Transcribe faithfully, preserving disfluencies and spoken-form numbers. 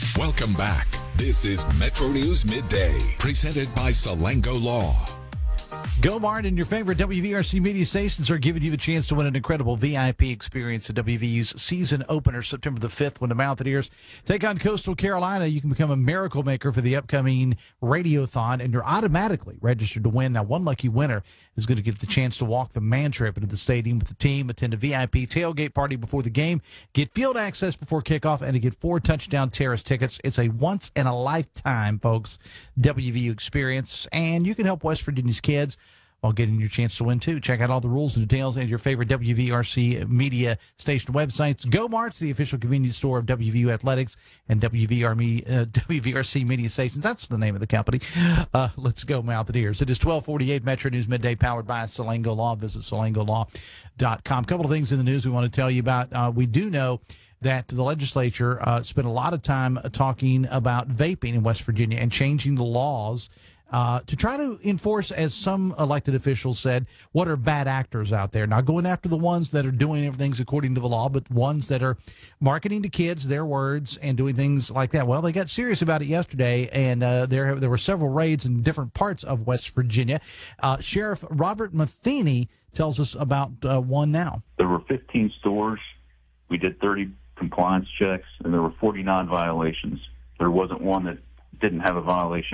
Welcome back. This is Metro News Midday, presented by Salango Law. Go-Mart and your favorite W V R C media stations are giving you the chance to win an incredible V I P experience at W V U's season opener September the fifth when the Mountaineers take on Coastal Carolina. You can become a miracle maker for the upcoming Radiothon, and you're automatically registered to win. Now, one lucky winner is going to get the chance to walk the man trip into the stadium with the team, attend a V I P tailgate party before the game, get field access before kickoff, and to get four touchdown terrace tickets. It's a once-in-a-lifetime, folks, W V U experience, and you can help West Virginia's kids while getting your chance to win, too. Check out all the rules and details at your favorite W V R C media station websites. Go-Mart's the official convenience store of W V U Athletics and W V R me, uh, W V R C media stations. That's the name of the company. Uh, let's go, Mountaineers. It is twelve forty-eight Metro News Midday, powered by Salango Law. Visit salango law dot com. A couple of things in the news we want to tell you about. Uh, we do know that the legislature uh, spent a lot of time talking about vaping in West Virginia and changing the laws Uh, to try to enforce, as some elected officials said, what are bad actors out there. Not going after the ones that are doing everything according to the law, but ones that are marketing to kids their words and doing things like that. Well, they got serious about it yesterday, and uh, there there were several raids in different parts of West Virginia. Uh, Sheriff Robert Matheny tells us about uh, one now. There were fifteen stores. We did thirty compliance checks, and there were forty-nine violations. There wasn't one that didn't have a violation